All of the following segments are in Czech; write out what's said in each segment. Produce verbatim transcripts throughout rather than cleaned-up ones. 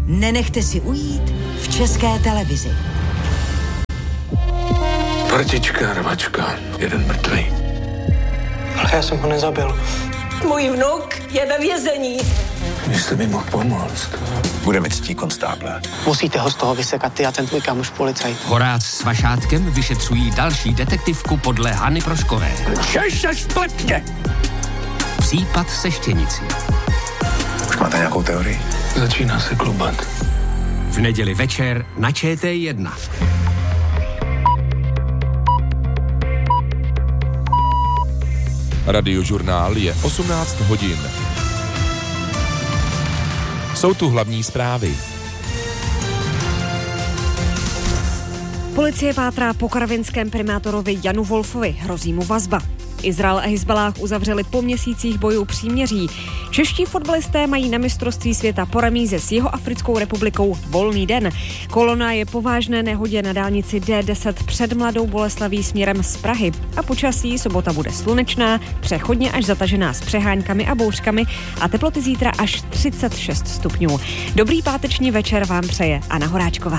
nenechte si ujít v České televizi. Partička, rvačka, jeden mrtvý. Ale já jsem ho nezabil. Můj vnuk je ve vězení. Jestli mi mohl pomoct. Budeme ctí, konstáble. Musíte ho z toho vysekat, ty a ten tvůj kámoš policajt. Horáč s Vašátkem vyšetřují další detektivku podle Hany Proškové. Češ se spletně! Případ se štěnicí. Už máte nějakou teorii? Začíná se klubat. V neděli večer na Č T jedna. Radiožurnál je osmnáct hodin. Jsou tu hlavní zprávy. Policie pátrá po karvinském primátorovi Janu Wolfovi, hrozí mu vazba. Izrael a Hizbalách uzavřeli po měsících bojů příměří. Čeští fotbalisté mají na mistrovství světa po remíze s Jihoafrickou republikou volný den. Kolona je po vážné nehodě na dálnici D deset před Mladou Boleslaví směrem z Prahy. A počasí sobota bude slunečná, přechodně až zatažená s přeháňkami a bouřkami a teploty zítra až třicet šest stupňů. Dobrý páteční večer vám přeje Anna Horáčková.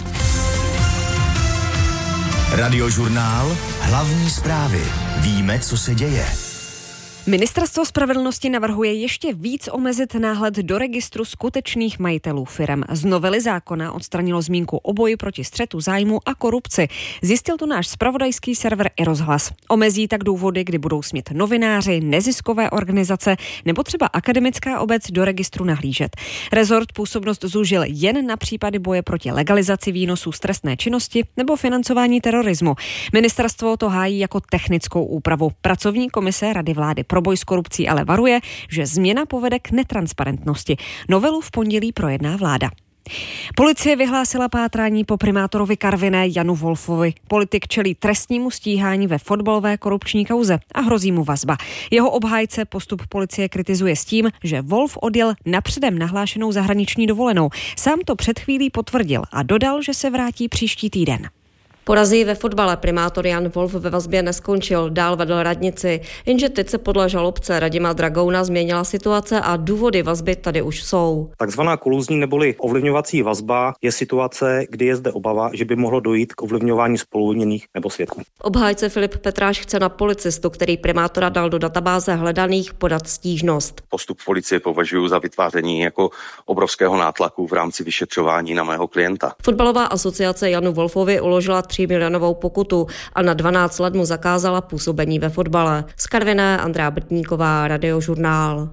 Radiožurnál, hlavní zprávy. Víme, co se děje. Ministerstvo spravedlnosti navrhuje ještě víc omezit náhled do registru skutečných majitelů firem. Z novely zákona odstranilo zmínku o boji proti střetu zájmu a korupci. Zjistil to náš zpravodajský server iRozhlas. Omezí tak důvody, kdy budou smět novináři, neziskové organizace nebo třeba akademická obec do registru nahlížet. Rezort působnost zúžil jen na případy boje proti legalizaci výnosů z trestné činnosti nebo financování terorismu. Ministerstvo to hájí jako technickou úpravu. Pracovní komise Rady vlády pro boj s korupcí ale varuje, že změna povede k netransparentnosti. Novelu v pondělí projedná vláda. Policie vyhlásila pátrání po primátorovi Karviné Janu Wolfovi. Politik čelí trestnímu stíhání ve fotbalové korupční kauze a hrozí mu vazba. Jeho obhájce postup policie kritizuje s tím, že Wolf odjel na předem nahlášenou zahraniční dovolenou. Sám to před chvílí potvrdil a dodal, že se vrátí příští týden. Po razii ve fotbale primátor Jan Wolf ve vazbě neskončil, dál vedl radnici, jenže teď se podle žalobce Radima Dragouna změnila situace a důvody vazby tady už jsou. Takzvaná koluzní neboli ovlivňovací vazba je situace, kdy je zde obava, že by mohlo dojít k ovlivňování spoluviněných nebo svědků. Obhájce Filip Petráš chce na policistu, který primátora dal do databáze hledaných, podat stížnost. Postup policie považuji za vytváření jako obrovského nátlaku v rámci vyšetřování na mého klienta. Fotbalová asociace Janu Wolfovi uložila třímilionovou pokutu a na dvanáct let mu zakázala působení ve fotbale. Z Karviné Andrea Brtníková, Radiožurnál.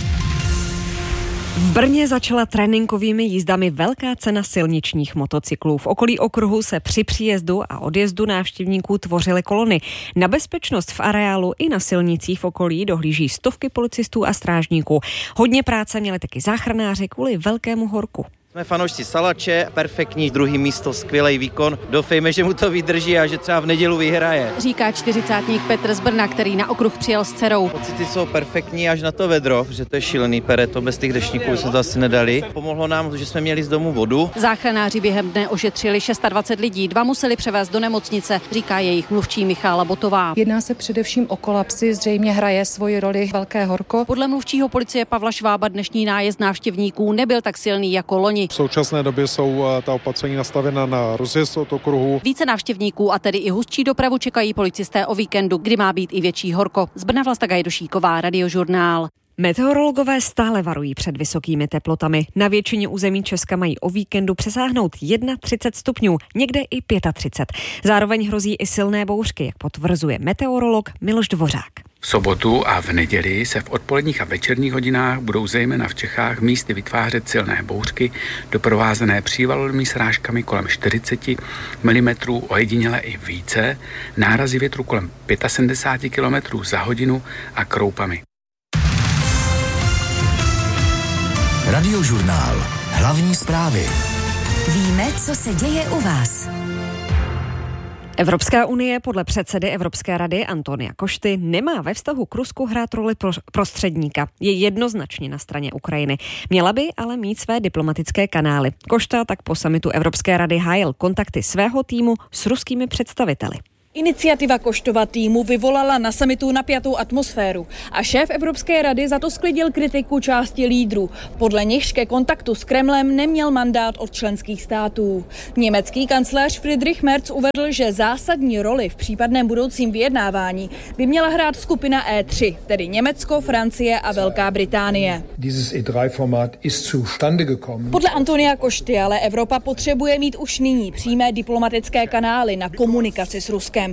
V Brně začala tréninkovými jízdami velká cena silničních motocyklů. V okolí okruhu se při příjezdu a odjezdu návštěvníků tvořily kolony. Na bezpečnost v areálu i na silnicích v okolí dohlíží stovky policistů a strážníků. Hodně práce měli taky záchranáři kvůli velkému horku. Jsme fanoušci Salače, perfektní druhý místo, skvělý výkon. Doufejme, že mu to vydrží a že třeba v neděli vyhraje. Říká čtyřicátník Petr z Brna, který na okruh přijel s dcerou. Pocity jsou perfektní až na to vedro, že to je šílený pereto, bez těch deštníků jsme to asi nedali. Pomohlo nám, že jsme měli z domu vodu. Záchranáři během dne ošetřili dvacet šest lidí, dva museli převést do nemocnice, říká jejich mluvčí Michála Botová. Jedná se především o kolapsy, zřejmě hraje svoji roli velké horko. Podle mluvčího policie Pavla Švába dnešní nájezd návštěvníků nebyl tak silný jako loni. V současné době jsou ta opatření nastavena na rozjezd od okruhu. Více návštěvníků a tedy i hustší dopravu čekají policisté o víkendu, kdy má být i větší horko. Z Brna Vlasta Gajdošíková, Radiožurnál. Meteorologové stále varují před vysokými teplotami. Na většině území Česka mají o víkendu přesáhnout třicet jedna stupňů, někde i třicet pět. Zároveň hrozí i silné bouřky, jak potvrzuje meteorolog Miloš Dvořák. V sobotu a v neděli se v odpoledních a večerních hodinách budou zejména v Čechách místy vytvářet silné bouřky, doprovázené přívalovými srážkami kolem čtyřicet milimetrů, ojediněle i více, nárazy větru kolem sedmdesát pět kilometrů za hodinu a kroupami. Radiožurnál. Hlavní zprávy. Víme, co se děje u vás. Evropská unie podle předsedy Evropské rady Antonia Košty nemá ve vztahu k Rusku hrát roli prostředníka. Je jednoznačně na straně Ukrajiny. Měla by ale mít své diplomatické kanály. Košta tak po summitu Evropské rady hájil kontakty svého týmu s ruskými představiteli. Iniciativa Koštova týmu vyvolala na summitu napjatou atmosféru a šéf Evropské rady za to sklidil kritiku části lídrů. Podle nichž ke kontaktu s Kremlem neměl mandát od členských států. Německý kancléř Friedrich Merz uvedl, že zásadní roli v případném budoucím vyjednávání by měla hrát skupina E tři, tedy Německo, Francie a Velká Británie. Podle Antonia Košty ale Evropa potřebuje mít už nyní přímé diplomatické kanály na komunikaci s Ruskem.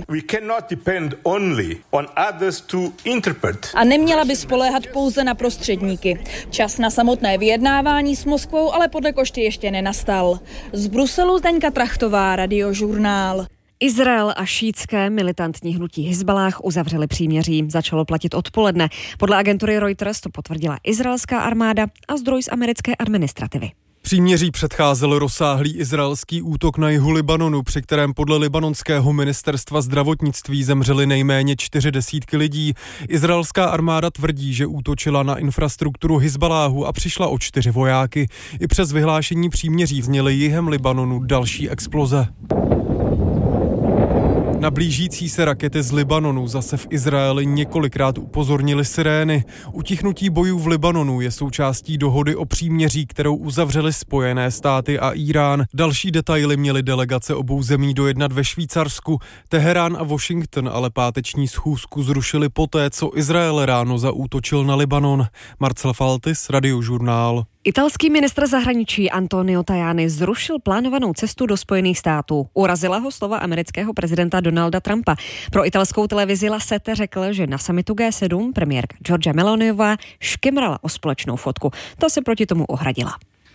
A neměla by spoléhat pouze na prostředníky. Čas na samotné vyjednávání s Moskvou ale podle Košty ještě nenastal. Z Bruselu Zdeňka Trachtová, Radiožurnál. Izrael a šítské militantní hnutí Hizballáh uzavřeli příměří. Začalo platit odpoledne. Podle agentury Reuters to potvrdila izraelská armáda a zdroj z americké administrativy. Příměří předcházel rozsáhlý izraelský útok na jihu Libanonu, při kterém podle libanonského ministerstva zdravotnictví zemřeli nejméně čtyři desítky lidí. Izraelská armáda tvrdí, že útočila na infrastrukturu Hizballáhu a přišla o čtyři vojáky. I přes vyhlášení příměří vzněly jihem Libanonu další exploze. Na blížící se rakety z Libanonu zase v Izraeli několikrát upozornili sirény. Utichnutí bojů v Libanonu je součástí dohody o příměří, kterou uzavřely Spojené státy a Irán. Další detaily měly delegace obou zemí dojednat ve Švýcarsku. Teherán a Washington ale páteční schůzku zrušili poté, co Izrael ráno zaútočil na Libanon. Marcel Faltis, Radiožurnál. Italský ministr zahraničí Antonio Tajani zrušil plánovanou cestu do Spojených států. Urazila ho slova amerického prezidenta Donalda Trumpa. Pro italskou televizi La Sette řekl, že na summitu G sedm premiérka Giorgia Meloniová škemrala o společnou fotku. Ta se proti tomu ohradila.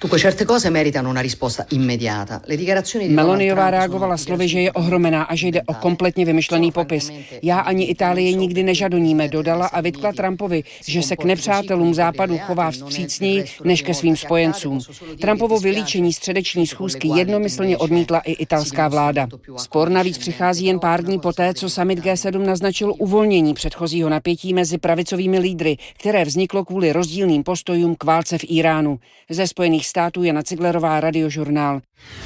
Meloniová reagovala slovy, že je ohromená a že jde o kompletně vymyšlený popis. Já ani Itálie nikdy nežadoníme, dodala a vytkla Trumpovi, že se k nepřátelům západu chová vstřícněji než ke svým spojencům. Trumpovo vylíčení středeční schůzky jednomyslně odmítla i italská vláda. Spor navíc přichází jen pár dní poté, co summit G sedm naznačil uvolnění předchozího napětí mezi pravicovými lídry, které vzniklo kvůli rozdílným postojům k válce v Iránu. Ze Spojených států Jana Ciglerová, Radiožurnál.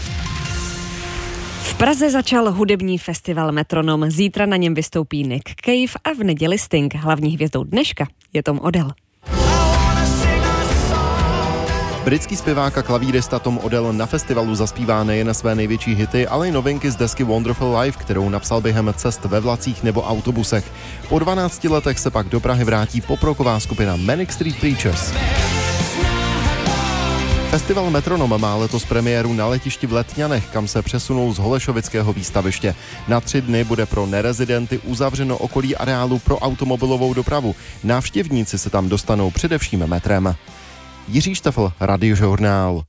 V Praze začal hudební festival Metronom. Zítra na něm vystoupí Nick Cave a v neděli Sting. Hlavní hvězdou dneška je Tom Odell. Britský zpěvák a klavírista Tom Odell na festivalu zaspívá nejen své největší hity, ale i novinky z desky Wonderful Life, kterou napsal během cest ve vlacích nebo autobusech. Po dvanácti letech se pak do Prahy vrátí poproková skupina Manic Street Preachers. Festival Metronom má letos premiéru na letišti v Letňanech, kam se přesunul z holešovického výstaviště. Na tři dny bude pro nerezidenty uzavřeno okolí areálu pro automobilovou dopravu. Návštěvníci se tam dostanou především metrem. Jiří Štefl, Radiožurnál.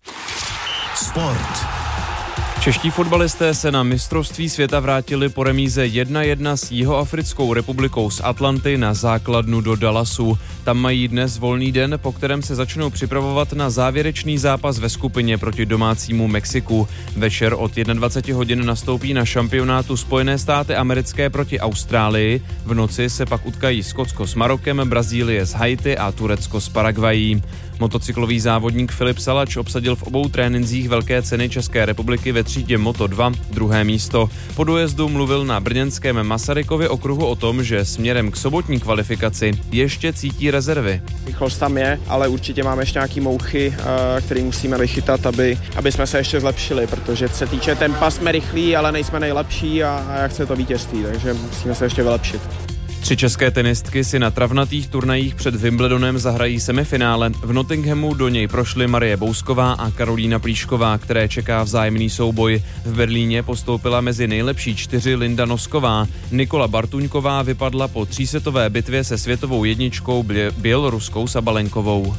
Sport. Čeští fotbalisté se na mistrovství světa vrátili po remíze jedna jedna s Jihoafrickou republikou z Atlanty na základnu do Dallasu. Tam mají dnes volný den, po kterém se začnou připravovat na závěrečný zápas ve skupině proti domácímu Mexiku. Večer od dvacet jedna hodin nastoupí na šampionátu Spojené státy americké proti Austrálii. V noci se pak utkají Skotsko s Marokem, Brazílie s Haiti a Turecko s Paraguayí. Motocyklový závodník Filip Salač obsadil v obou trénincích velké ceny České republiky ve třídě Moto dva druhé místo. Po dojezdu mluvil na brněnském Masarykově okruhu o tom, že směrem k sobotní kvalifikaci ještě cítí rezervy. Rychlost tam je, ale určitě máme ještě nějaký mouchy, které musíme vychytat, aby, aby jsme se ještě zlepšili, protože se týče tempa jsme rychlí, ale nejsme nejlepší a, a já chci to vítězství, takže musíme se ještě vylepšit. Tři české tenistky si na travnatých turnajích před Wimbledonem zahrají semifinále. V Nottinghamu do něj prošly Marie Bousková a Karolína Plíšková, které čeká vzájemný souboj. V Berlíně postoupila mezi nejlepší čtyři Linda Nosková. Nikola Bartuňková vypadla po třísetové bitvě se světovou jedničkou běloruskou Sabalenkovou.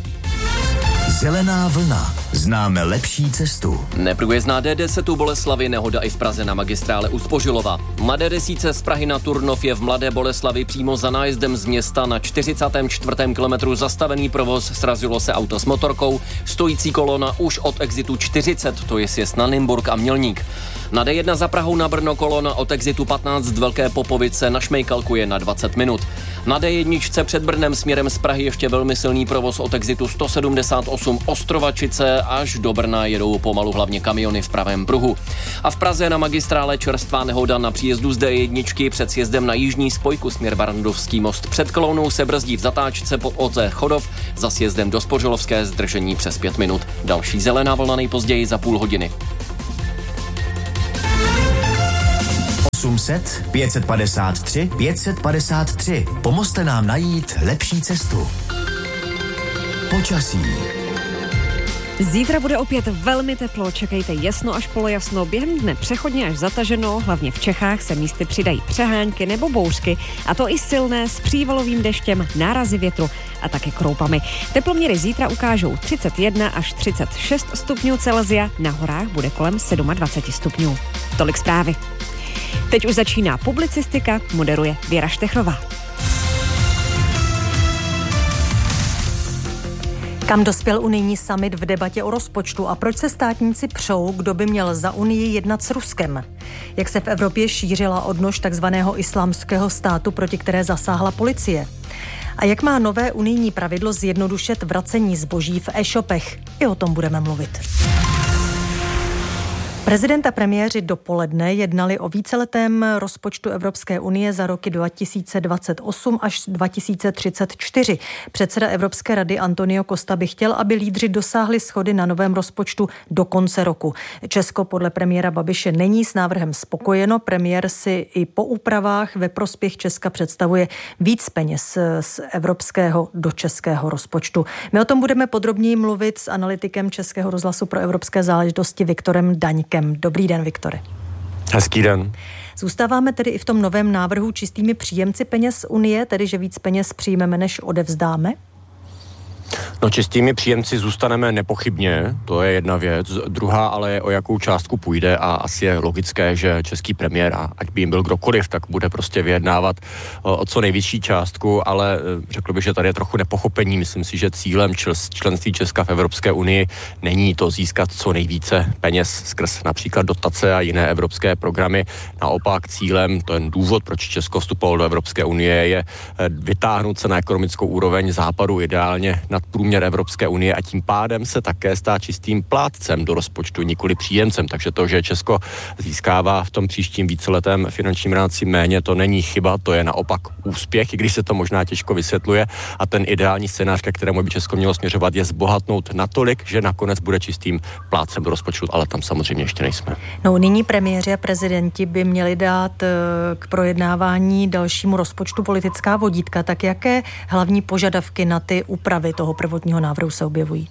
Zelená vlna. Známe lepší cestu. Neprůjezdná D deset u Boleslavy, nehoda i v Praze na magistrále u Zbořilova. Na D deset z Prahy na Turnov je v Mladé Boleslavi přímo za nájezdem z města na čtyřicátém čtvrtém kilometru zastavený provoz, srazilo se auto s motorkou, stojící kolona už od exitu čtyřicet, to je sjezd na Nymburk a Mělník. Na D jedna za Prahou na Brno kolona od exitu patnáct z Velké Popovice na Šmejkalku je na dvacet minut. Na D jedna před Brnem směrem z Prahy ještě velmi silný provoz od exitu sto sedmdesát osm Ostrovačice Olomouce až do Brna jedou pomalu hlavně kamiony v pravém pruhu. A v Praze na magistrále čerstvá nehoda na příjezdu z D jedna před sjezdem na jižní spojku směr Barrandovský most. Před Klounou se brzdí v zatáčce pod O C Chodov, za sjezdem do Spořilovské zdržení přes pět minut. Další zelená vlna nejpozději za půl hodiny. osm set, pět set padesát tři, pět set padesát tři. Pomozte nám najít lepší cestu. Počasí. Zítra bude opět velmi teplo, čekejte jasno až polojasno, během dne přechodně až zataženo, hlavně v Čechách se místy přidají přehánky nebo bouřky, a to i silné s přívalovým deštěm, nárazy větru a také kroupami. Teploměry zítra ukážou třicet jedna až třicet šest stupňů Celsia, na horách bude kolem dvacet sedm stupňů. Tolik zprávy. Teď už začíná publicistika, moderuje Věra Štechrová. Kam dospěl unijní summit v debatě o rozpočtu a proč se státníci přou, kdo by měl za Unii jednat s Ruskem? Jak se v Evropě šířila odnož takzvaného islámského státu, proti které zasáhla policie? A jak má nové unijní pravidlo zjednodušit vracení zboží v e-shopech? I o tom budeme mluvit. Prezident a premiéři dopoledne jednali o víceletém rozpočtu Evropské unie za roky dva tisíce dvacet osm až dva tisíce třicet čtyři. Předseda Evropské rady Antonio Costa by chtěl, aby lídři dosáhli shody na novém rozpočtu do konce roku. Česko podle premiéra Babiše není s návrhem spokojeno. Premiér si i po úpravách ve prospěch Česka představuje víc peněz z evropského do českého rozpočtu. My o tom budeme podrobněji mluvit s analytikem Českého rozhlasu pro evropské záležitosti Viktorem Daňkem. Dobrý den, Viktore. Hezký den. Zůstáváme tedy i v tom novém návrhu čistými příjemci peněz Unie, tedy že víc peněz přijmeme, než odevzdáme? No, čistými příjemci zůstaneme nepochybně, to je jedna věc. Druhá ale je, o jakou částku půjde, a asi je logické, že český premiér, a ať by jim byl kdokoliv, tak bude prostě vyjednávat o, o co nejvyšší částku, ale řekl bych, že tady je trochu nepochopení. Myslím si, že cílem členství Česka v Evropské unii není to získat co nejvíce peněz skrz například dotace a jiné evropské programy. Naopak cílem, to je důvod, proč Česko vstupovalo do Evropské unie, je vytáhnout se na ekonomickou úroveň západu, ideálně nad průměr Evropské unie, a tím pádem se také stát čistým plátcem do rozpočtu, nikoli příjemcem. Takže to, že Česko získává v tom příštím víceletém finančním rámci méně, to není chyba, to je naopak úspěch, i když se to možná těžko vysvětluje, a ten ideální scénář, ke kterému by Česko mělo směřovat, je zbohatnout natolik, že nakonec bude čistým plátcem do rozpočtu, ale tam samozřejmě ještě nejsme. No, nyní premiéři a prezidenti by měli dát k projednávání dalšímu rozpočtu politická vodítka, tak jaké hlavní požadavky na ty úpravy toho prvotního návrhu se objevují?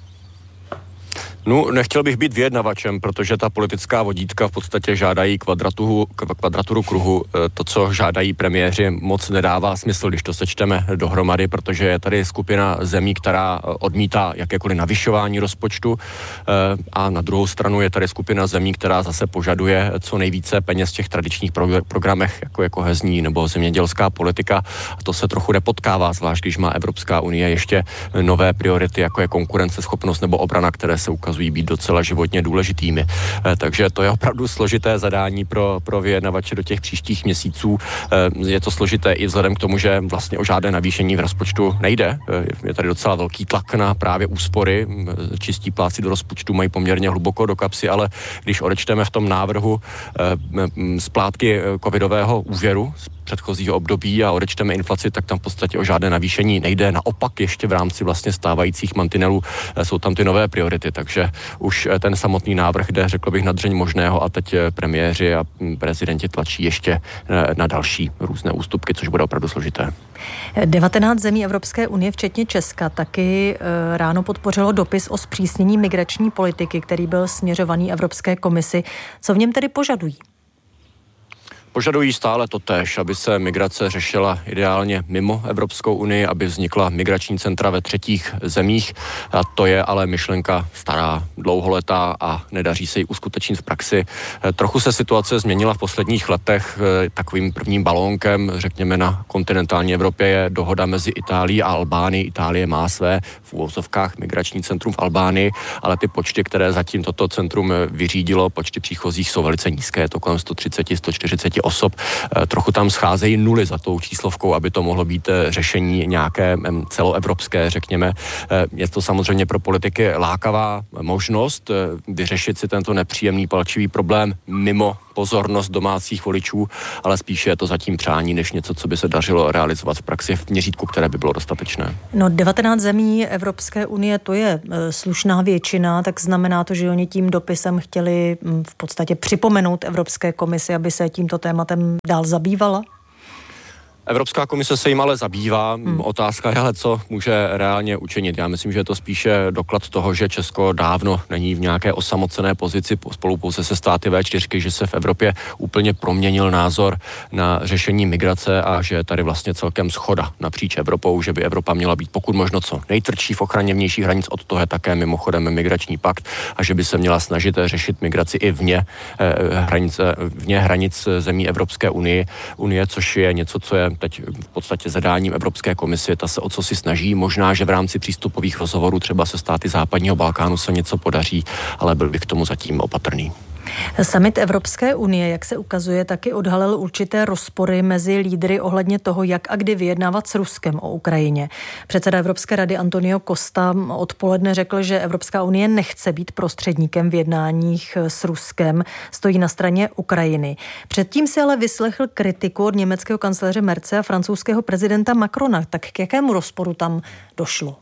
No, nechtěl bych být vyjednavačem, protože ta politická vodítka v podstatě žádají kvadraturu, kvadraturu kruhu. To, co žádají premiéři, moc nedává smysl, když to sečteme dohromady, protože je tady skupina zemí, která odmítá jakékoliv navyšování rozpočtu, a na druhou stranu je tady skupina zemí, která zase požaduje co nejvíce peněz v těch tradičních programech, jako je kohezní nebo zemědělská politika. A to se trochu nepotkává, zvlášť když má Evropská unie ještě nové priority, jako je konkurenceschopnost nebo obrana, které se ukazují být docela životně důležitými. Takže to je opravdu složité zadání pro, pro vyjednavače do těch příštích měsíců. Je to složité i vzhledem k tomu, že vlastně o žádné navýšení v rozpočtu nejde. Je tady docela velký tlak na právě úspory. Čistí plátci do rozpočtu mají poměrně hluboko do kapsy, ale když odečteme v tom návrhu splátky covidového úvěru z předchozího období a odečteme inflaci, tak tam v podstatě o žádné navýšení nejde. Naopak ještě v rámci vlastně stávajících mantinelů jsou tam ty nové priority, takže už ten samotný návrh jde, řekl bych, na dřeň možného, a teď premiéři a prezidenti tlačí ještě na další různé ústupky, což bude opravdu složité. devatenáct zemí Evropské unie, včetně Česka, taky ráno podpořilo dopis o zpřísnění migrační politiky, který byl směřovaný Evropské komisi. Co v něm tedy požadují? Požadují stále totéž, aby se migrace řešila ideálně mimo Evropskou unii, aby vznikla migrační centra ve třetích zemích. A to je ale myšlenka stará, dlouholetá a nedaří se ji uskutečnit v praxi. Trochu se situace změnila v posledních letech. Takovým prvním balónkem, řekněme, na kontinentální Evropě je dohoda mezi Itálií a Albánií. Itálie má své v uvozovkách migrační centrum v Albánii, ale ty počty, které zatím toto centrum vyřídilo, počty příchozích jsou velice nízké, je to kolem sto třicet až sto čtyřicet deseti osob. Trochu tam scházejí nuly za tou číslovkou, aby to mohlo být řešení nějaké celoevropské, řekněme. Je to samozřejmě pro politiky lákavá možnost vyřešit si tento nepříjemný palčivý problém mimo pozornost domácích voličů, ale spíše je to zatím přání, než něco, co by se dařilo realizovat v praxi v měřítku, které by bylo dostatečné. No devatenáct zemí Evropské unie, to je e, slušná většina, tak znamená to, že oni tím dopisem chtěli m, v podstatě připomenout Evropské komisi, aby se tímto tématem dál zabývala? Evropská komise se jim ale zabývá. Hmm. Otázka je ale, co může reálně učinit. Já myslím, že je to spíše doklad toho, že Česko dávno není v nějaké osamocené pozici spolu pouze se státy vé čtyři, že se v Evropě úplně proměnil názor na řešení migrace a že je tady vlastně celkem shoda napříč Evropou, že by Evropa měla být pokud možno co nejtvrdší v ochraně vnějších hranic, od toho je také mimochodem migrační pakt, a že by se měla snažit řešit migraci i vně eh, hranice, vně hranic zemí Evropské unie, unie, což je něco, co je teď v podstatě zadáním Evropské komise, ta se o co si snaží, možná, že v rámci přístupových rozhovorů třeba se státy západního Balkánu se něco podaří, ale byl bych k tomu zatím opatrný. Summit Evropské unie, jak se ukazuje, taky odhalil určité rozpory mezi lídry ohledně toho, jak a kdy vyjednávat s Ruskem o Ukrajině. Předseda Evropské rady Antonio Costa odpoledne řekl, že Evropská unie nechce být prostředníkem v jednáních s Ruskem, stojí na straně Ukrajiny. Předtím si ale vyslechl kritiku od německého kancléře Merce a francouzského prezidenta Macrona. Tak k jakému rozporu tam došlo?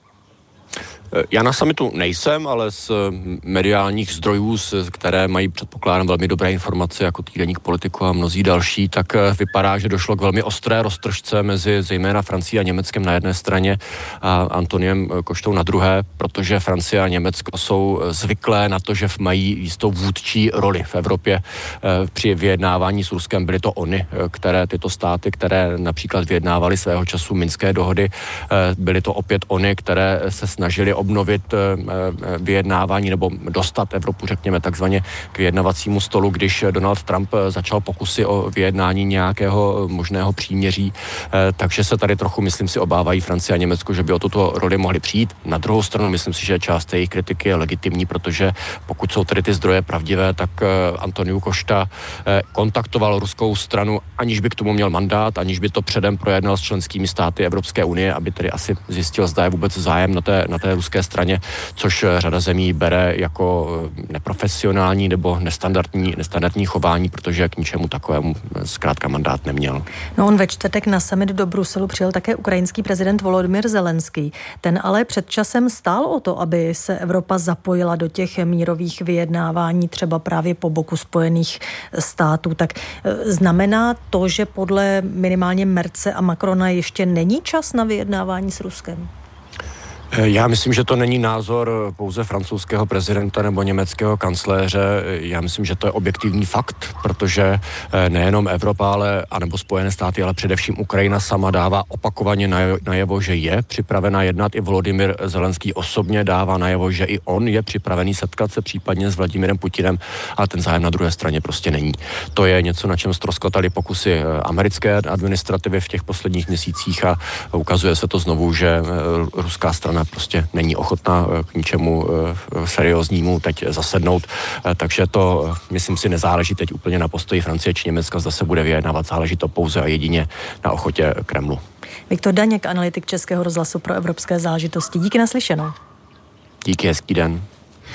Já na summitu nejsem, ale z mediálních zdrojů, které mají předpokládám velmi dobré informace, jako týdeník Politico a mnozí další, tak vypadá, že došlo k velmi ostré roztržce mezi zejména Francií a Německem na jedné straně a Antoniem Koštou na druhé, protože Francie a Německo jsou zvyklé na to, že mají jistou vůdčí roli v Evropě při vyjednávání s Ruskem. Byly to oni, které tyto státy, které například vyjednávaly svého času minské dohody, byly to opět oni, které se snažili obnovit vyjednávání nebo dostat Evropu, řekněme, takzvaně k vyjednavacímu stolu, když Donald Trump začal pokusy o vyjednání nějakého možného příměří. Takže se tady trochu, myslím si, obávají Francie a Německo, že by o tuto roli mohli přijít. Na druhou stranu, myslím si, že část jejich kritiky je legitimní, protože pokud jsou tedy ty zdroje pravdivé, tak Antonio Costa kontaktoval ruskou stranu, aniž by k tomu měl mandát, aniž by to předem projednal s členskými státy Evropské unie, aby tedy asi zjistil, zda je vůbec zájem na té, na té ruské straně, což řada zemí bere jako neprofesionální nebo nestandardní, nestandardní chování, protože k ničemu takovému zkrátka mandát neměl. No on ve čtvrtek na summit do Bruselu přijel také ukrajinský prezident Volodymyr Zelenský. Ten ale před časem stál o to, aby se Evropa zapojila do těch mírových vyjednávání, třeba právě po boku Spojených států. Tak znamená to, že podle minimálně Merce a Macrona ještě není čas na vyjednávání s Ruskem? Já myslím, že to není názor pouze francouzského prezidenta nebo německého kancléře. Já myslím, že to je objektivní fakt, protože nejenom Evropa, ale, anebo Spojené státy, ale především Ukrajina sama dává opakovaně najevo, že je připravena jednat. I Volodymyr Zelenský osobně dává najevo, že i on je připravený setkat se případně s Vladimirem Putinem, ale ten zájem na druhé straně prostě není. To je něco, na čem ztroskotaly pokusy americké administrativy v těch posledních měsících a ukazuje se to znovu, že ruská strana prostě není ochotná k ničemu serióznímu teď zasednout, takže to, myslím si, nezáleží teď úplně na postoji Francie či Německa, zda se bude vyjednávat, záleží to pouze a jedině na ochotě Kremlu. Viktor Daněk, analytik Českého rozhlasu pro evropské záležitosti. Díky, naslyšenou. Díky, hezký den.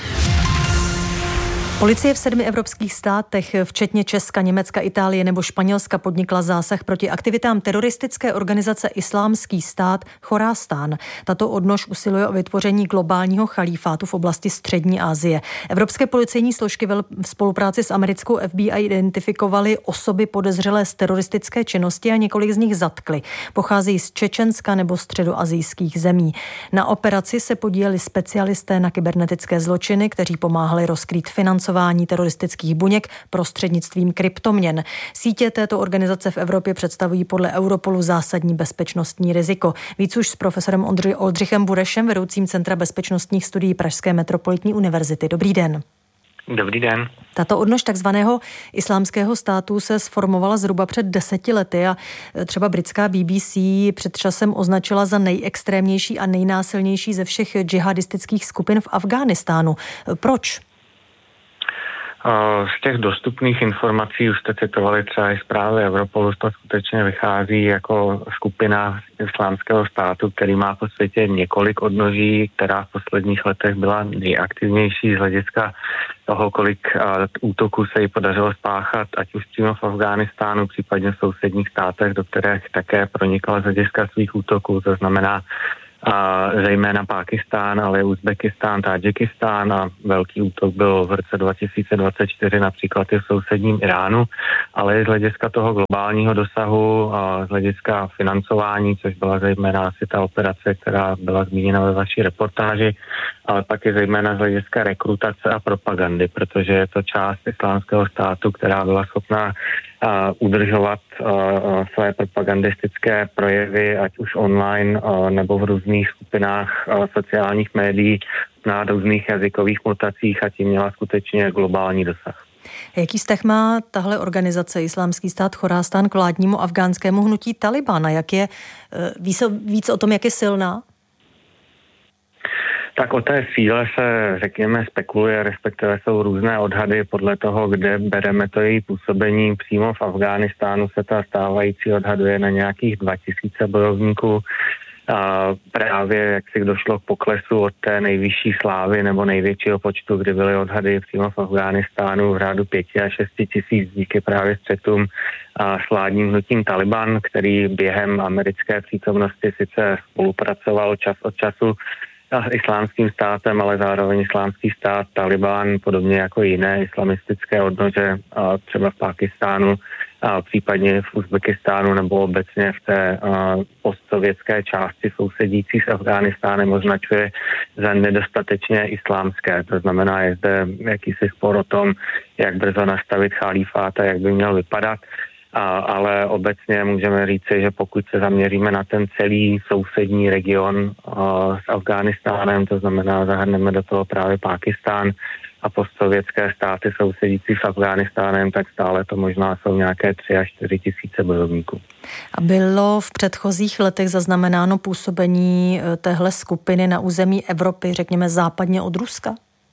Policie v sedmi evropských státech, včetně Česka, Německa, Itálie nebo Španělska, podnikla zásah proti aktivitám teroristické organizace Islámský stát Chorástan. Tato odnož usiluje o vytvoření globálního chalífátu v oblasti Střední Asie. Evropské policejní složky v spolupráci s americkou F B I identifikovaly osoby podezřelé z teroristické činnosti a několik z nich zatkly. Pocházejí z Čečenska nebo středoasijských zemí. Na operaci se podíleli specialisté na kybernetické zločiny, kteří pomáhali rozkrýt financování teroristických buněk prostřednictvím kryptoměn. Sítě této organizace v Evropě představují podle Europolu zásadní bezpečnostní riziko. Víc už s profesorem Oldřichem Burešem, vedoucím Centra bezpečnostních studií Pražské metropolitní univerzity. Dobrý den. Dobrý den. Tato odnož takzvaného islámského státu se sformovala zhruba před deseti lety a třeba britská B B C před časem označila za nejextrémnější a nejnásilnější ze všech džihadistických skupin v Afghánistánu. Proč? Z těch dostupných informací, už jste citovali třeba i zprávy Europolu, to skutečně vychází jako skupina Islámského státu, který má v světě několik odnoží, která v posledních letech byla nejaktivnější z hlediska toho, kolik útoků se jí podařilo spáchat, ať už přímo v Afghánistánu, případně v sousedních státech, do kterých také pronikla z hlediska svých útoků, to znamená a zejména Pákistán, ale Uzbekistán, Tadžikistán a velký útok byl v roce dva tisíce dvacet čtyři například i v sousedním Iránu, ale i z hlediska toho globálního dosahu a z hlediska financování, což byla zejména asi ta operace, která byla zmíněna ve vaší reportáži, ale pak i zejména z hlediska rekrutace a propagandy, protože je to část Islámského státu, která byla schopná a udržovat uh, své propagandistické projevy, ať už online uh, nebo v různých skupinách uh, sociálních médií na různých jazykových mutacích a tím měla skutečně globální dosah. Jaký vztah má tahle organizace Islámský stát Chorástan k vládnímu afgánskému hnutí Talibana? Jak je, víc, víc o tom, jak je silná? Tak o té síle se, řekněme, spekuluje, respektive jsou různé odhady podle toho, kde bereme to její působení. Přímo v Afghánistánu se ta stávající odhaduje na nějakých dva tisíce bojovníků. A právě jak si došlo k poklesu od té nejvyšší slávy nebo největšího počtu, kdy byly odhady přímo v Afghánistánu v řádu pěti a šesti tisíc díky právě střetům a s vládním hnutím Taliban, který během americké přítomnosti sice spolupracoval čas od času s islámským státem, ale zároveň islámský stát Taliban, podobně jako jiné islamistické odnože, třeba v Pákistánu, a případně v Uzbekistánu nebo obecně v té postsovětské části sousedící s Afghánistánem označuje za nedostatečně islámské. To znamená, je zde jakýsi spor o tom, jak brzo nastavit chalífát a jak by měl vypadat. A, ale obecně můžeme říci, že pokud se zaměříme na ten celý sousední region a, s Afghánistánem, to znamená zahrneme do toho právě Pákistán a postsovětské státy sousedící s Afghánistánem, tak stále to možná jsou nějaké tři až čtyři tisíce bojovníků. A bylo v předchozích letech zaznamenáno působení téhle skupiny na území Evropy, řekněme západně od Ruska?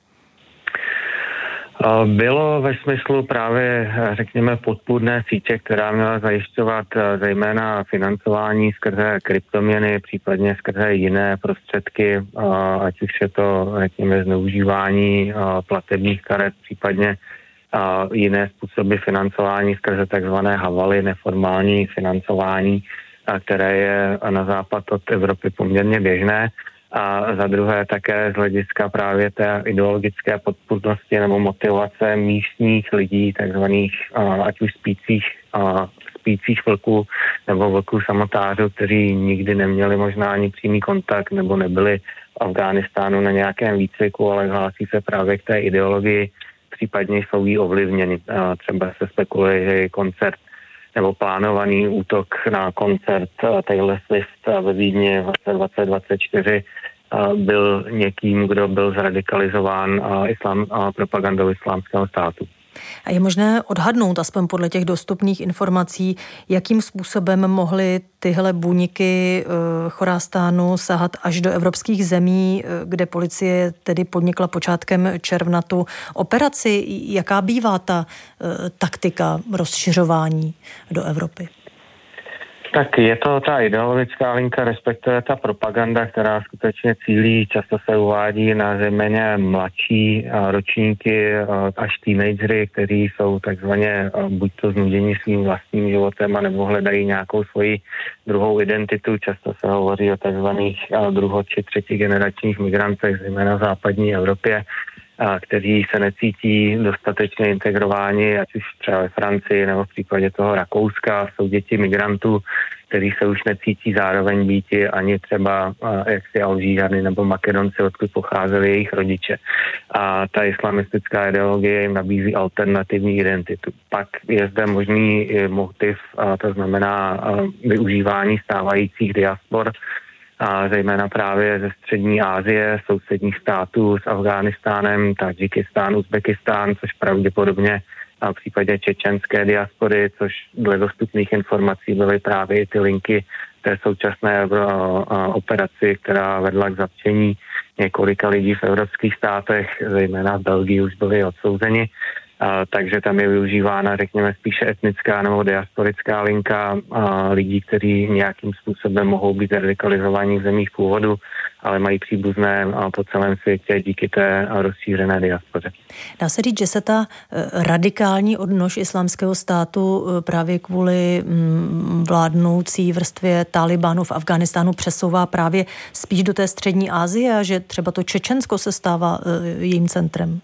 Bylo ve smyslu právě, řekněme, podpůrné sítě, která měla zajišťovat zejména financování skrze kryptoměny, případně skrze jiné prostředky, ať už je to, řekněme, zneužívání platebních karet, případně jiné způsoby financování skrze takzvané havaly, neformální financování, které je na západ od Evropy poměrně běžné. A za druhé také z hlediska právě té ideologické podpůrnosti nebo motivace místních lidí, takzvaných ať už spících, spících vlků nebo vlků samotářů, kteří nikdy neměli možná ani přímý kontakt nebo nebyli v Afghánistánu na nějakém výcviku, ale hlásí se právě k té ideologii, případně jsou jí ovlivněni. Třeba se spekuluje, že je koncert nebo plánovaný útok na koncert Taylor Swift ve Vídni v roce dvacet dvacet čtyři byl někým, kdo byl zradikalizován islám, propagandou Islámského státu. A je možné odhadnout, aspoň podle těch dostupných informací, jakým způsobem mohly tyhle buňky Chorástánu sahat až do evropských zemí, kde policie tedy podnikla počátkem června tu operaci. Jaká bývá ta taktika rozšiřování do Evropy? Tak je to ta ideologická linka, respektive ta propaganda, která skutečně cílí, často se uvádí na zejména mladší ročníky až teenagery, kteří jsou takzvaně buď to znudění svým vlastním životem, anebo hledají nějakou svoji druhou identitu. Často se hovoří o takzvaných druho- či třetí generačních migrantech, zejména v západní Evropě, a kteří se necítí dostatečně integrováni, ať už třeba ve Francii nebo v případě toho Rakouska, jsou děti migrantů, kteří se už necítí zároveň býti ani třeba jaksi Alžířany nebo Makedonci, odkud pocházeli jejich rodiče. A ta islamistická ideologie jim nabízí alternativní identitu. Pak je zde možný motiv, to znamená využívání stávajících diaspor, a zejména právě ze střední Asie, sousedních států s Afghánistánem, Tadžikistán, Uzbekistán, což pravděpodobně v případě čečenské diaspory, což dle dostupných informací byly právě i ty linky té současné operaci, která vedla k zatčení několika lidí v evropských státech, zejména v Belgii už byli odsouzeni. takže tam je využívána, řekněme, spíše etnická nebo diasporická linka lidí, kteří nějakým způsobem mohou být radikalizovaní v zemích původu, ale mají příbuzné po celém světě díky té rozšířené diaspoře. Dá se říct, že se ta radikální odnož Islámského státu právě kvůli vládnoucí vrstvě Talibánu v Afghánistánu přesouvá právě spíš do té střední Asie a že třeba to Čečensko se stává jejím centrem?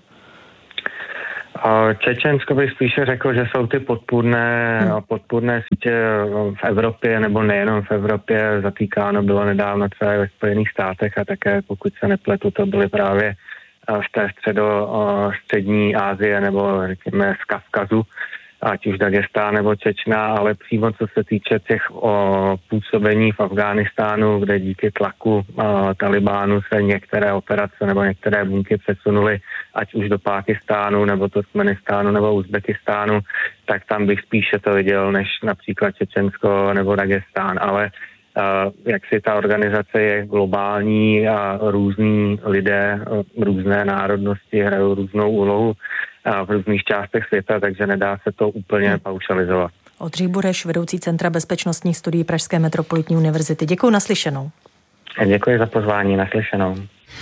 Čečensko bych spíše řekl, že jsou ty podpůrné, hmm. podpůrné sítě v Evropě, nebo nejenom v Evropě. Zatýkáno bylo nedávno třeba ve Spojených státech a také, pokud se nepletu, to byly právě v té středo, střední Asie nebo řekněme z Kavkazu, ať už Dagestán nebo Čečna, ale přímo co se týče těch o, působení v Afghánistánu, kde díky tlaku o, Talibánu se některé operace nebo některé buňky přesunuly, ať už do Pákistánu, nebo Turkmenistánu, nebo Uzbekistánu, tak tam bych spíše to viděl, než například Čečensko nebo Dagestán, ale Uh, jak si ta organizace je globální a různí lidé, různé národnosti hrajou různou úlohu uh, v různých částech světa, takže nedá se to úplně hmm. paušalizovat. Oldřich Bureš, vedoucí Centra bezpečnostních studií Pražské metropolitní univerzity. Děkuji, naslyšenou. Děkuji za pozvání, naslyšenou.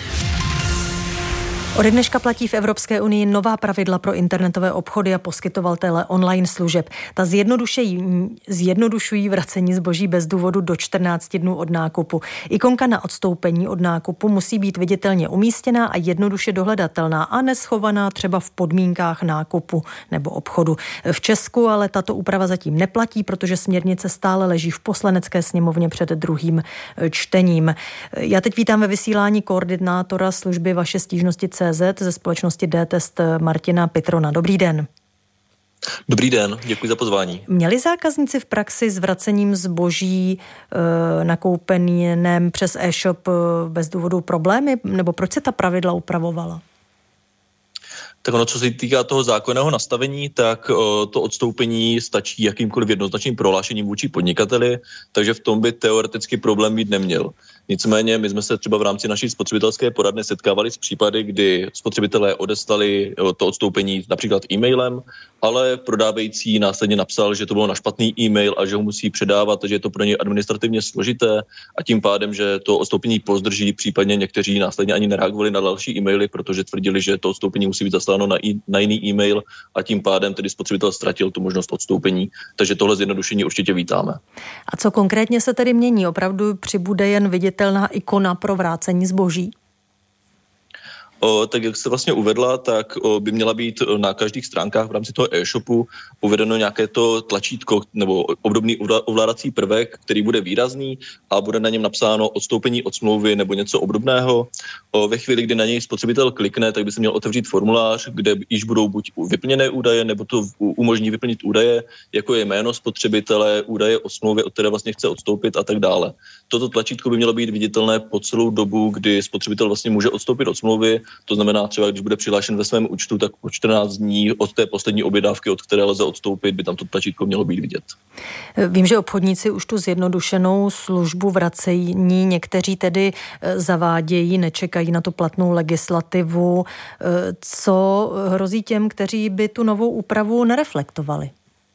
Ode dneška platí v Evropské unii nová pravidla pro internetové obchody a poskytovatele online služeb. Ta zjednodušují, zjednodušují vracení zboží bez důvodu do čtrnácti dnů od nákupu. Ikonka na odstoupení od nákupu musí být viditelně umístěná a jednoduše dohledatelná a neschovaná třeba v podmínkách nákupu nebo obchodu. V Česku ale tato úprava zatím neplatí, protože směrnice stále leží v Poslanecké sněmovně před druhým čtením. Já teď vítám ve vysílání koordinátora služby Vaše stížnosti C Z ze společnosti D-Test Martina Pitrona. Dobrý den. Dobrý den, děkuji za pozvání. Měli zákazníci v praxi s vracením zboží e, nakoupeném přes e-shop e, bez důvodu problémy, nebo proč se ta pravidla upravovala? Tak ono, co se týká toho zákonného nastavení, tak o, to odstoupení stačí jakýmkoliv jednoznačným prohlášením vůči podnikateli, takže v tom by teoreticky problém být neměl. Nicméně my jsme se třeba v rámci naší spotřebitelské poradny setkávali s případy, kdy spotřebitelé odeslali to odstoupení například e-mailem, ale prodávající následně napsal, že to bylo na špatný e-mail a že ho musí předávat, že je to pro ně administrativně složité a tím pádem, že to odstoupení pozdrží, případně někteří následně ani nereagovali na další e-maily, protože tvrdili, že to odstoupení musí být zasláno na, e- na jiný e-mail a tím pádem tedy spotřebitel ztratil tu možnost odstoupení. Takže tohle zjednodušení určitě vítáme. A co konkrétně se tedy mění? Opravdu přibude jen viditelná ikona pro vrácení zboží? O, tak jak jste vlastně uvedla, tak o, by měla být na každých stránkách v rámci toho e-shopu uvedeno nějaké to tlačítko nebo obdobný ovládací prvek, který bude výrazný a bude na něm napsáno odstoupení od smlouvy nebo něco obdobného. O, ve chvíli, kdy na něj spotřebitel klikne, tak by se měl otevřít formulář, kde již budou buď vyplněné údaje, nebo to umožní vyplnit údaje, jako je jméno spotřebitele, údaje o smlouvě, od které vlastně chce odstoupit a tak dále. Toto tlačítko by mělo být viditelné po celou dobu, kdy spotřebitel vlastně může odstoupit od smlouvy. To znamená třeba, když bude přihlášen ve svém účtu, tak po čtrnáct dní od té poslední objednávky, od které lze odstoupit, by tam to tlačítko mělo být vidět. Vím, že obchodníci už tu zjednodušenou službu vracení, někteří tedy zavádějí, nečekají na tu platnou legislativu. Co hrozí těm, kteří by tu novou úpravu nereflektovali?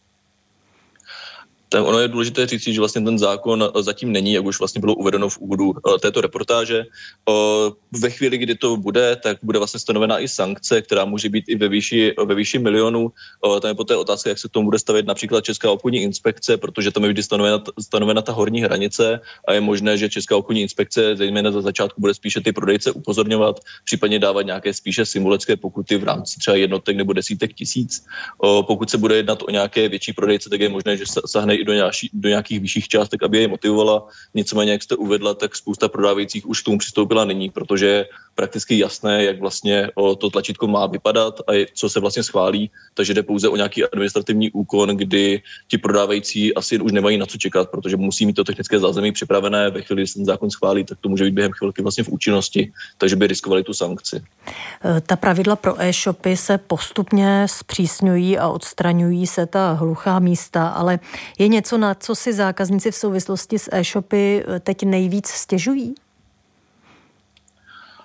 Tak ono je důležité říct, že vlastně ten zákon zatím není, jak už vlastně bylo uvedeno v úvodu této reportáže. Ve chvíli, kdy to bude, tak bude vlastně stanovená i sankce, která může být i ve výši, ve výši milionů. Tam je poté otázka, jak se k tomu bude stavět například Česká obchodní inspekce, protože tam je vždy stanovena, stanovena ta horní hranice a je možné, že Česká obchodní inspekce zejména za začátku bude spíše ty prodejce upozorňovat, případně dávat nějaké spíše symbolické pokuty v rámci třeba jednotek nebo desítek tisíc. Pokud se bude jednat o nějaké větší prodejce, tak je možné, že sahne do, nějaký, do nějakých vyšších částek, aby je motivovala. Nicméně, jak jste uvedla, tak spousta prodávajících už k tomu přistoupila nyní, protože je prakticky jasné, jak vlastně to tlačítko má vypadat a co se vlastně schválí, takže jde pouze o nějaký administrativní úkon, kdy ti prodávající asi už nemají na co čekat, protože musí mít to technické zázemí připravené, ve chvíli, kdy se ten zákon schválí, tak to může být během chvilky vlastně v účinnosti, takže by riskovali tu sankci. Ta pravidla pro e-shopy se postupně zpřísňují a odstraňují se ta hluchá místa, ale je něco, na co si zákazníci v souvislosti s e-shopy teď nejvíc stěžují?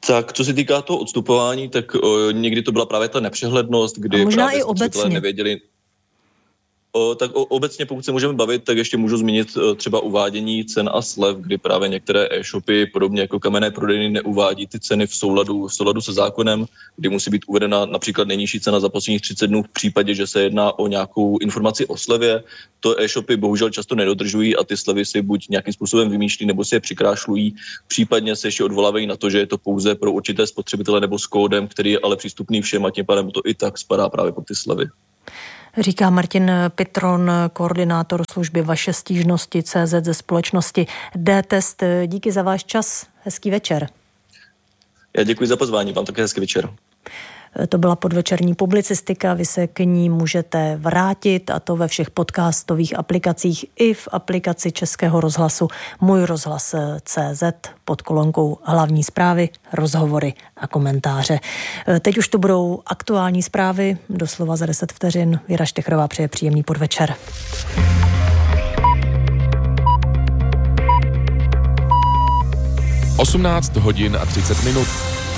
Tak co se týká toho odstupování, tak o, někdy to byla právě ta nepřehlednost, kdy právě spotřebitelé nevěděli. O, tak o, obecně, pokud se můžeme bavit, tak ještě můžu zmínit o, třeba uvádění cen a slev, kdy právě některé e-shopy, podobně jako kamenné prodejny, neuvádí ty ceny v souladu, v souladu se zákonem, kdy musí být uvedena například nejnižší cena za posledních třicet dnů v případě, že se jedná o nějakou informaci o slevě. To e-shopy bohužel často nedodržují a ty slevy si buď nějakým způsobem vymýšlí, nebo si je přikrášlují, případně se ještě odvolávají na to, že je to pouze pro určité spotřebitele nebo s kódem, který je ale přístupný všem a tím pádem to i tak spadá právě pod ty slevy. Říká Martin Pitron, koordinátor služby Vaše stížnosti C Z ze společnosti D-Test. Díky za váš čas. Hezký večer. Já děkuji za pozvání. Vám také hezký večer. To byla podvečerní publicistika, vy se k ní můžete vrátit, a to ve všech podcastových aplikacích i v aplikaci Českého rozhlasu Můj rozhlas tečka cé zet pod kolonkou hlavní zprávy, rozhovory a komentáře. Teď už to budou aktuální zprávy, doslova za deset vteřin. Věra Štechrová přeje příjemný podvečer. osmnáct hodin a třicet minut.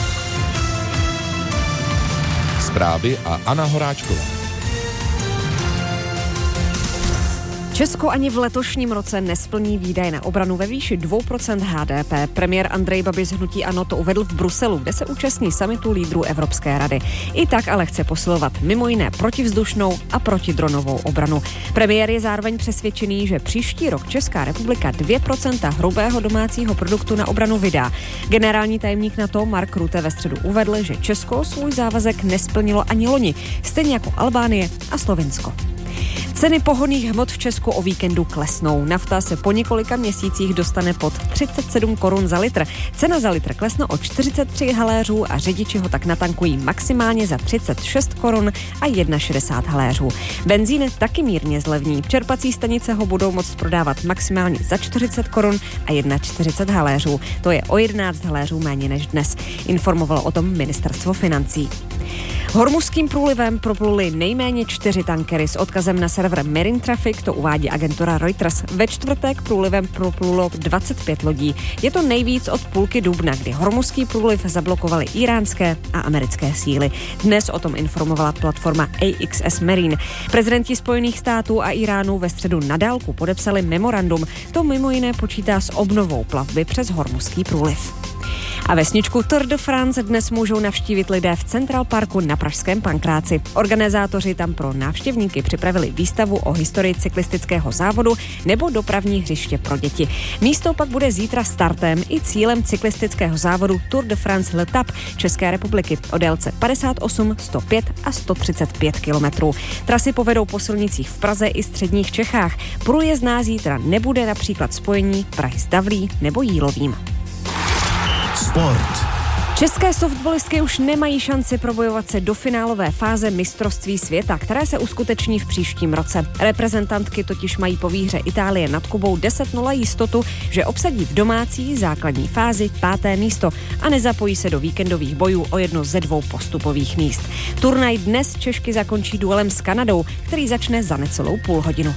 Zprávy a Anna Horáčková. Česko ani v letošním roce nesplní výdaje na obranu ve výši dvě procenta H D P. Premiér Andrej Babiš z hnutí ANO to uvedl v Bruselu, kde se účastní summitu lídrů Evropské rady. I tak ale chce posilovat mimo jiné protivzdušnou a protidronovou obranu. Premiér je zároveň přesvědčený, že příští rok Česká republika dvě procenta hrubého domácího produktu na obranu vydá. Generální tajemník NATO Mark Rutte ve středu uvedl, že Česko svůj závazek nesplnilo ani loni, stejně jako Albánie a Slovinsko. Ceny pohonných hmot v Česku o víkendu klesnou. Nafta se po několika měsících dostane pod třicet sedm korun za litr. Cena za litr klesne o čtyřicet tři haléřů a řidiči ho tak natankují maximálně za třicet šest korun a šedesát jedna haléřů. Benzín taky mírně zlevní. Čerpací stanice ho budou moct prodávat maximálně za čtyřicet korun a čtyřicet jedna haléřů. To je o jedenáct haléřů méně než dnes. Informovalo o tom ministerstvo financí. Hormuzským průlivem propluli nejméně čtyři tankery s odkazem na server Marine Traffic, to uvádí agentura Reuters. Ve čtvrtek průlivem proplulo dvacet pět lodí. Je to nejvíc od půlky dubna, kdy hormuzský průliv zablokovaly iránské a americké síly. Dnes o tom informovala platforma A X S Marine. Prezidenti Spojených států a Iránu ve středu na dálku podepsali memorandum. To mimo jiné počítá s obnovou plavby přes hormuzský průliv. A vesničku Tour de France dnes můžou navštívit lidé v Central Parku na pražském Pankráci. Organizátoři tam pro návštěvníky připravili výstavu o historii cyklistického závodu nebo dopravní hřiště pro děti. Místo pak bude zítra startem i cílem cyklistického závodu Tour de France L'Etape České republiky o délce padesát osm, sto pět a sto třicet pět kilometrů. Trasy povedou po silnicích v Praze i středních Čechách. Průjezdná zítra nebude například spojení Prahy s Davlí nebo Jílovým. Sport. České softballistky už nemají šanci probojovat se do finálové fáze mistrovství světa, které se uskuteční v příštím roce. Reprezentantky totiž mají po výhře Itálie nad Kubou deset nula jistotu, že obsadí v domácí základní fázi páté místo a nezapojí se do víkendových bojů o jedno ze dvou postupových míst. Turnaj dnes Češky zakončí duelem s Kanadou, který začne za necelou půl hodinu.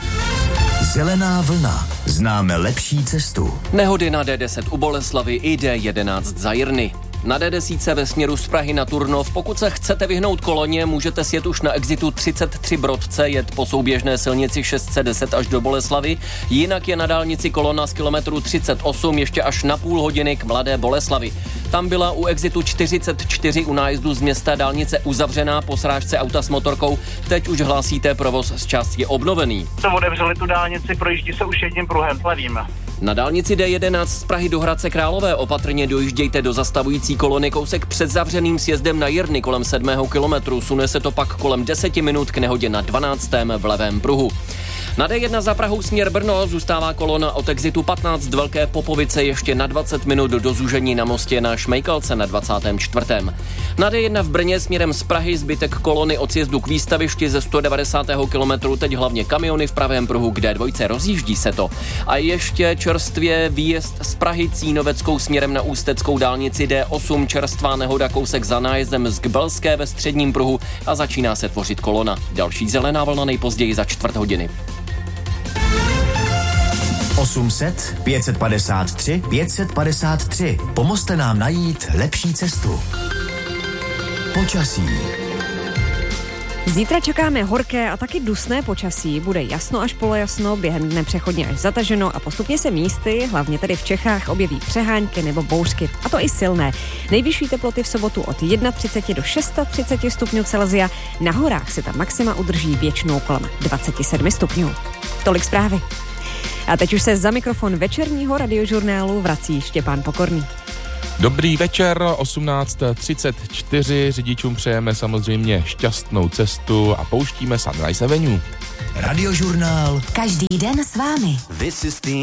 Zelená vlna. Známe lepší cestu. Nehody na D deset u Boleslavy i D jedenáct za Jirny. Na D deset ve směru z Prahy na Turnov, pokud se chcete vyhnout koloně, můžete sjet už na exitu třicet tři Brodce, jet po souběžné silnici šest set deset až do Boleslavy, jinak je na dálnici kolona z kilometru třicet osm ještě až na půl hodiny k Mladé Boleslavi. Tam byla u exitu čtyřicet čtyři u nájezdu z města dálnice uzavřená po srážce auta s motorkou, teď už hlásíte provoz z části obnovený. To otevřeli tu dálnici, projíždí se už jedním pruhem, levým. Na dálnici D jedenáct z Prahy do Hradce Králové opatrně dojíždějte do zastavující kolony kousek před zavřeným sjezdem na Jirny kolem sedmého kilometru. Sune se to pak kolem deseti minut k nehodě na dvanáctém v levém pruhu. Na D jedna za Prahou směr Brno zůstává kolona od exitu patnáct Velké Popovice ještě na dvacet minut do zúžení na mostě na Šmejkalce na dvacátém čtvrtém Na D jedna v Brně směrem z Prahy zbytek kolony od sjezdu k výstavišti ze sto devadesátého kilometru, teď hlavně kamiony v pravém pruhu k D dva, rozjíždí se to. A ještě čerstvě výjezd z Prahy Cínoveckou směrem na ústeckou dálnici D osm, čerstvá nehoda kousek za nájezdem z Kbelské ve středním pruhu a začíná se tvořit kolona. Další zelená vlna nejpozději za čtvrt hodiny. osm set pět padesát tři pět padesát tři. Pomozte nám najít lepší cestu. Počasí. Zítra čekáme horké a taky dusné počasí. Bude jasno až polojasno, během dne přechodně až zataženo a postupně se místy, hlavně tedy v Čechách, objeví přehánky nebo bouřky. A to i silné. Nejvyšší teploty v sobotu od třicet jedna do třicet šest stupňů Celsia. Na horách se ta maxima udrží většinou kolem dvacet sedm stupňů. Tolik zprávy. A teď už se za mikrofon večerního radiožurnálu vrací Štěpán Pokorný. Dobrý večer, osmnáct třicet čtyři, řidičům přejeme samozřejmě šťastnou cestu a pouštíme Sunrise Avenue. Radiožurnál. Každý den s vámi. This is the